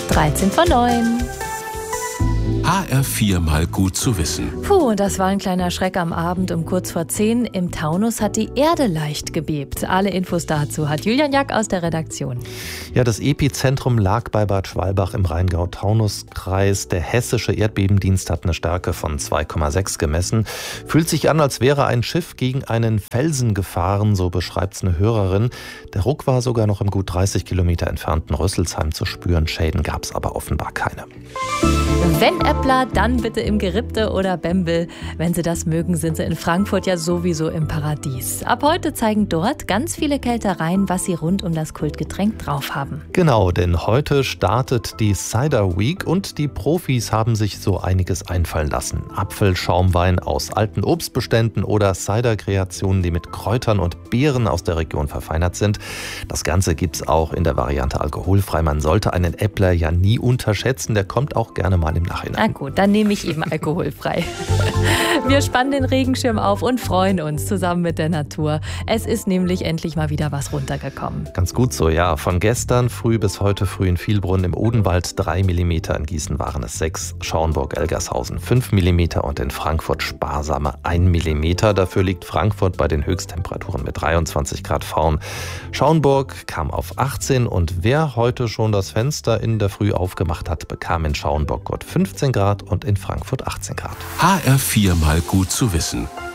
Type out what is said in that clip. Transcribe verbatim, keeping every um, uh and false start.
dreizehn vor neun. H R vier mal gut zu wissen. Puh, das war ein kleiner Schreck am Abend um kurz vor zehn. Im Taunus hat die Erde leicht gebebt. Alle Infos dazu hat Julian Jack aus der Redaktion. Ja, das Epizentrum lag bei Bad Schwalbach im Rheingau-Taunus-Kreis. Der hessische Erdbebendienst hat eine Stärke von zwei Komma sechs gemessen. Fühlt sich an, als wäre ein Schiff gegen einen Felsen gefahren, so beschreibt es eine Hörerin. Der Ruck war sogar noch im gut dreißig Kilometer entfernten Rüsselsheim zu spüren. Schäden gab es aber offenbar keine. Wenn Äppler, dann bitte im Gerippte oder Bembel. Wenn Sie das mögen, sind Sie in Frankfurt ja sowieso im Paradies. Ab heute zeigen dort ganz viele Kältereien, was sie rund um das Kultgetränk drauf haben. Genau, denn heute startet die Cider Week und die Profis haben sich so einiges einfallen lassen. Apfelschaumwein aus alten Obstbeständen oder Cider-Kreationen, die mit Kräutern und Beeren aus der Region verfeinert sind. Das Ganze gibt's auch in der Variante alkoholfrei. Man sollte einen Äppler ja nie unterschätzen, der kommt auch gerne mal im Nachhinein. Na gut, dann nehme ich eben alkoholfrei. Wir spannen den Regenschirm auf und freuen uns zusammen mit der Natur. Es ist nämlich endlich mal wieder was runtergekommen. Ganz gut so, ja. Von gestern früh bis heute früh in Vielbrunn im Odenwald drei Millimeter, in Gießen waren es sechs, Schauenburg-Elgershausen fünf Millimeter und in Frankfurt sparsame ein Millimeter. Dafür liegt Frankfurt bei den Höchsttemperaturen mit dreiundzwanzig Grad Faun. Schauenburg kam auf achtzehn und wer heute schon das Fenster in der Früh aufgemacht hat, bekam in Schauenburg gut fünfzehn Grad und in Frankfurt achtzehn Grad. H R vier mal gut zu wissen.